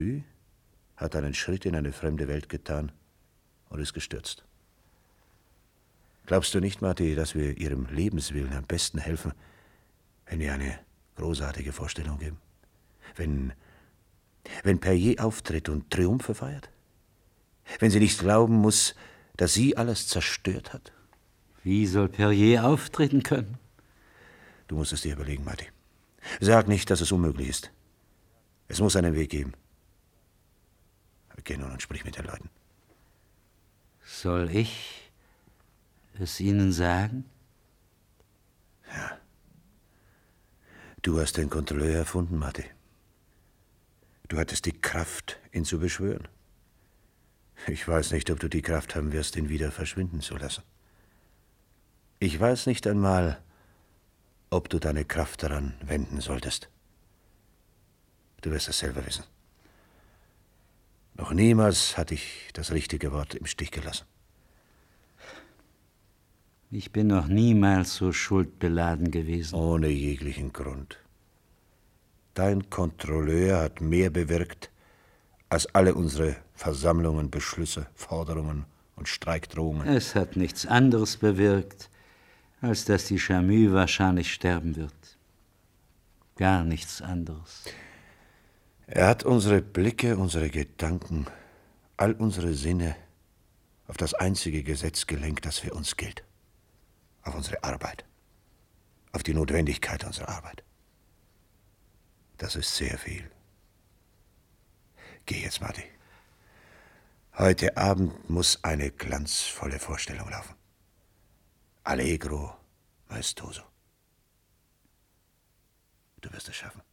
Sie hat einen Schritt in eine fremde Welt getan und ist gestürzt. Glaubst du nicht, Marty, dass wir ihrem Lebenswillen am besten helfen, wenn wir eine großartige Vorstellung geben? Wenn Perrier auftritt und Triumphe feiert? Wenn sie nicht glauben muss, dass sie alles zerstört hat? Wie soll Perrier auftreten können? Du musst es dir überlegen, Marty. Sag nicht, dass es unmöglich ist. Es muss einen Weg geben. Geh nun und sprich mit den Leuten. Soll ich es ihnen sagen? Ja. Du hast den Kontrolleur erfunden, Marty. Du hattest die Kraft, ihn zu beschwören. Ich weiß nicht, ob du die Kraft haben wirst, ihn wieder verschwinden zu lassen. Ich weiß nicht einmal, ob du deine Kraft daran wenden solltest. Du wirst es selber wissen. Noch niemals hatte ich das richtige Wort im Stich gelassen. Ich bin noch niemals so schuldbeladen gewesen. Ohne jeglichen Grund. Dein Kontrolleur hat mehr bewirkt, als alle unsere Versammlungen, Beschlüsse, Forderungen und Streikdrohungen. Es hat nichts anderes bewirkt, als dass die Jamü wahrscheinlich sterben wird. Gar nichts anderes. Er hat unsere Blicke, unsere Gedanken, all unsere Sinne auf das einzige Gesetz gelenkt, das für uns gilt. Auf unsere Arbeit. Auf die Notwendigkeit unserer Arbeit. Das ist sehr viel. Geh jetzt, Marty. Heute Abend muss eine glanzvolle Vorstellung laufen. Allegro maestoso. Du wirst es schaffen.